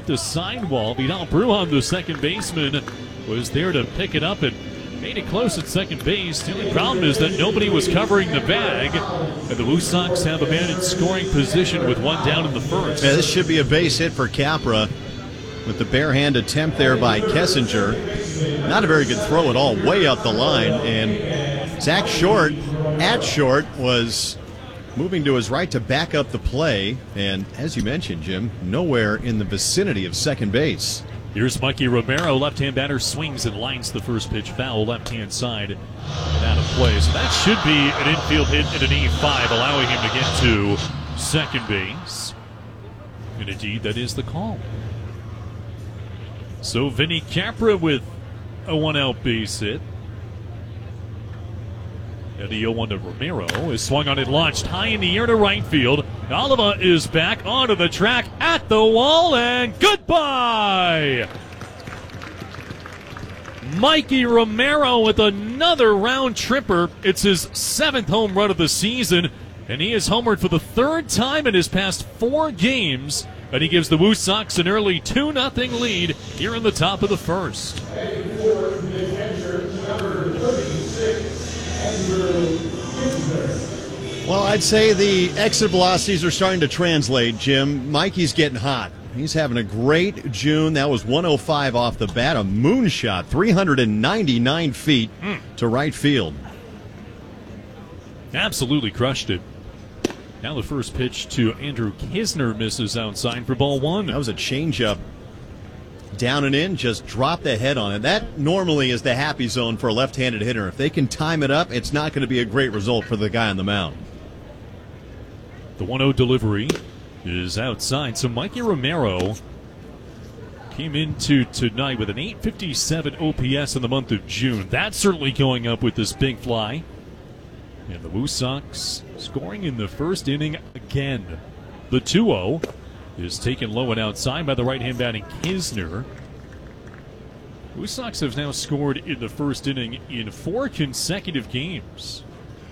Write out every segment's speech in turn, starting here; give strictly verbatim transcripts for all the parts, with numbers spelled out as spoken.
off the sidewall. Vidal Brujan, the second baseman, was there to pick it up and made it close at second base. The only problem is that nobody was covering the bag, and the Woo Sox have a man in scoring position with one down in the first. Yeah, this should be a base hit for Capra with the bare hand attempt there by Kessinger. Not a very good throw at all, way up the line, and Zach Short, at short, was moving to his right to back up the play, and as you mentioned, Jim, nowhere in the vicinity of second base. Here's Mikey Romero, left-hand batter, swings and lines the first pitch foul, left-hand side, and out of play. So that should be an infield hit at an E five, allowing him to get to second base. And indeed, that is the call. So Vinny Capra with a one-out base hit. And the oh one to Romero is swung on it, launched high in the air to right field. Oliva is back onto the track at the wall, and goodbye! Mikey Romero with another round tripper. It's his seventh home run of the season, and he has homered for the third time in his past four games. And he gives the Woo Sox an early two nothing lead here in the top of the first. Well, I'd say the exit velocities are starting to translate, Jim. Mikey's getting hot. He's having a great June. That was one oh five off the bat, a moonshot, three hundred ninety-nine feet mm. to right field. Absolutely crushed it. Now the first pitch to Andrew Knizner misses outside for ball one. That was a changeup. Down and in, just drop the head on it. That normally is the happy zone for a left-handed hitter. If they can time it up, it's not going to be a great result for the guy on the mound. The one oh delivery is outside. So Mikey Romero came into tonight with an eight fifty-seven O P S in the month of June. That's certainly going up with this big fly. And the Woo Sox scoring in the first inning again. The two oh is taken low and outside by the right-hand batting Knizner. Woo Sox have now scored in the first inning in four consecutive games.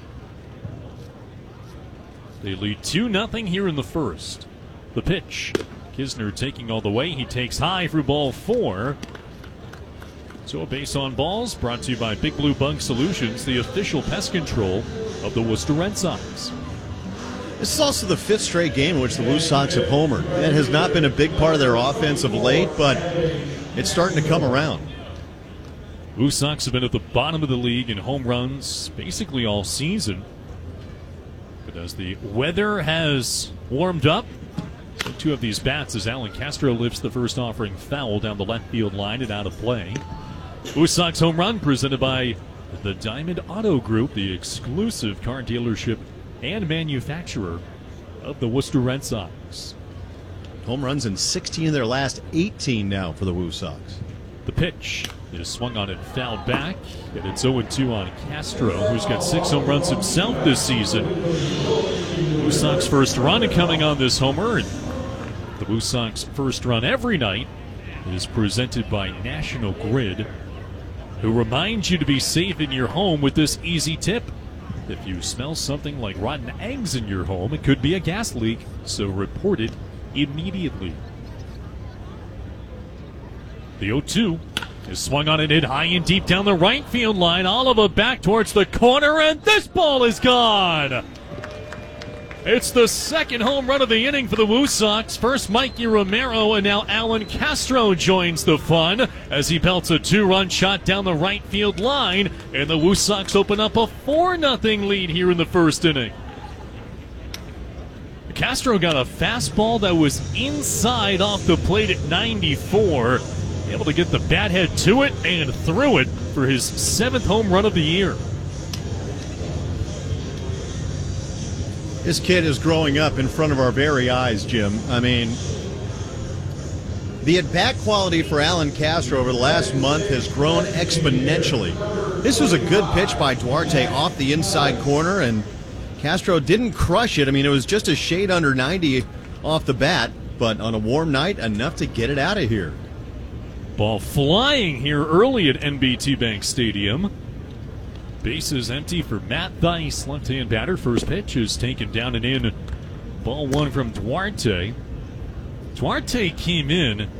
They lead two nothing here in the first. The pitch. Knizner taking all the way. He takes high for ball four. So a base on balls brought to you by Big Blue Bug Solutions, the official pest control of the Worcester Red Sox. This is also the fifth straight game in which the Woo Sox have homered. That has not been a big part of their offense of late, but it's starting to come around. Woo Sox have been at the bottom of the league in home runs basically all season. But as the weather has warmed up, two of these bats as Alan Castro lifts the first offering foul down the left field line and out of play. Woo Sox home run presented by the Diamond Auto Group, the exclusive car dealership and manufacturer of the Worcester Red Sox. Home runs in sixteen of their last eighteen now for the Woo Sox. The pitch is swung on and fouled back, and it's oh two on Castro, who's got six home runs himself this season. Woo Sox first run coming on this homer, and the Woo Sox first run every night is presented by National Grid, who reminds you to be safe in your home with this easy tip. If you smell something like rotten eggs in your home, it could be a gas leak, so report it immediately. The oh two is swung on and hit high and deep down the right field line. Oliva back towards the corner, and this ball is gone! It's the second home run of the inning for the Woo Sox. First Mikey Romero, and now Alan Castro joins the fun as he pelts a two-run shot down the right field line, and the Woo Sox open up a four nothing lead here in the first inning. Castro got a fastball that was inside off the plate at ninety-four, able to get the bat head to it and through it for his seventh home run of the year. This kid is growing up in front of our very eyes, Jim. I mean, the at-bat quality for Alan Castro over the last month has grown exponentially. This was a good pitch by Duarte off the inside corner, and Castro didn't crush it. I mean, it was just a shade under ninety off the bat, but on a warm night, enough to get it out of here. Ball flying here early at N B T Bank Stadium. Bases empty for Matt Thaiss, left-hand batter. First pitch is taken down and in. Ball one from Duarte. Duarte came in